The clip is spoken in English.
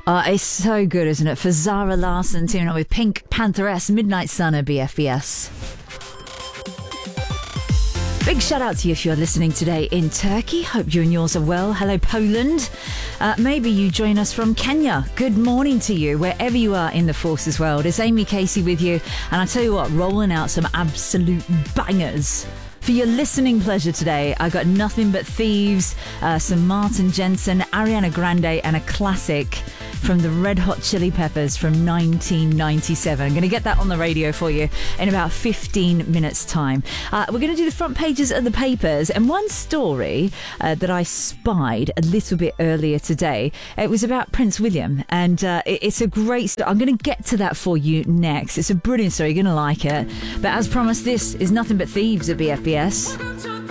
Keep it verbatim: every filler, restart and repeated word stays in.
Uh, it's so good, isn't it? For Zara Larsson, teaming up with Pink Pantheress, Midnight Sun at B F B S. Big shout out to you if you're listening today in Turkey. Hope you and yours are well. Hello, Poland. Uh, maybe you join us from Kenya. Good morning to you, wherever you are in the forces world. It's Amy Casey with you. And I tell you what, rolling out some absolute bangers. For your listening pleasure today, I got Nothing But Thieves, uh, some Martin Jensen, Ariana Grande, and a classic from the Red Hot Chili Peppers from nineteen ninety-seven. I'm going to get that on the radio for you in about fifteen minutes' time. Uh, we're going to do the front pages of the papers, and one story uh, that I spied a little bit earlier today, it was about Prince William, and uh, it, it's a great story. I'm going to get to that for you next. It's a brilliant story. You're going to like it. But as promised, this is Nothing But Thieves at B F B S.